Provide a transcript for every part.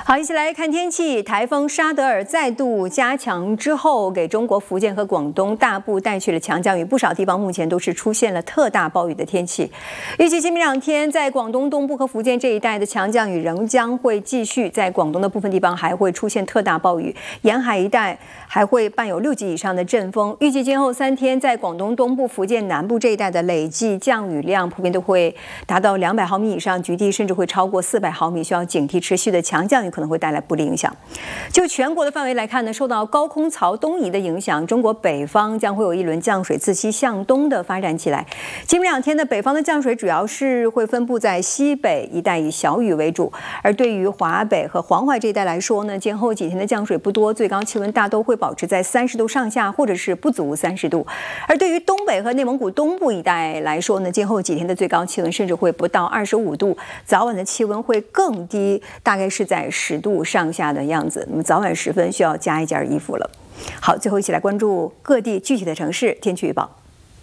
好，一起来看天气。台风沙德尔再度加强之后，给中国福建和广东大部带去了强降雨，不少地方目前都是出现了特大暴雨的天气。预计今明两天，在广东东部和福建这一带的强降雨仍将会继续，在广东的部分地方还会出现特大暴雨，沿海一带还会伴有6级以上的阵风。预计今后3天，在广东东部、福建南部这一带的累计降雨量普遍都会达到200毫米以上，局地甚至会超过400毫米，需要警惕持续的强降雨可能会带来不利影响。就全国的范围来看呢，受到高空槽东移的影响，中国北方将会有一轮降水自西向东的发展起来。今明两天的北方的降水主要是会分布在西北一带，以小雨为主。而对于华北和黄淮这一带来说呢，今后几天的降水不多，最高气温大都会保持在30度上下，或者是不足30度。而对于东北和内蒙古东部一带来说呢，今后几天的最高气温甚至会不到25度，早晚的气温会更低，大概是在10度上下的样子。那么早晚时分需要加一件衣服了。好，最后一起来关注各地具体的城市天气预报。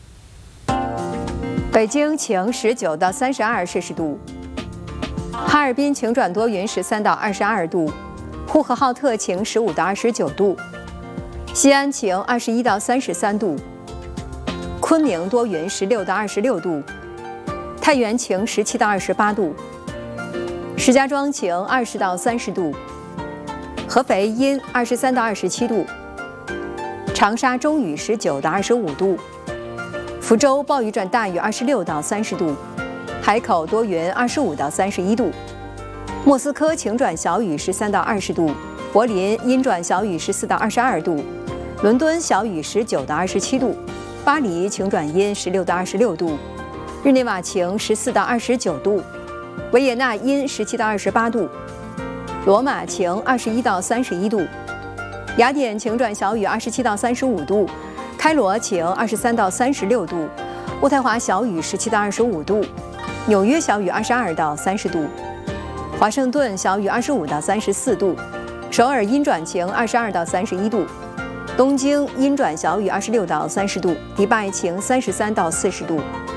北京晴19到32摄氏度，哈尔滨晴转多云13到22度，呼和浩特晴15到29度，西安晴21到33度，昆明多云16到26度，太原晴17到28度，石家庄晴20到30度，合肥阴23到27度，长沙中雨19到25度，福州暴雨转大雨26到30度，海口多云25到31度，莫斯科晴转小雨13到20度，柏林阴转小雨14到22度，伦敦小雨19到27度，巴黎晴转阴16到26度，日内瓦晴14到29度，维也纳阴17到28度，罗马晴21到31度，雅典晴转小雨27到35度，开罗晴23到36度，渥太华小雨17到25度，纽约小雨22到30度，华盛顿小雨25到34度，首尔阴转晴22到31度，东京阴转小雨26到30度，迪拜晴33到40度。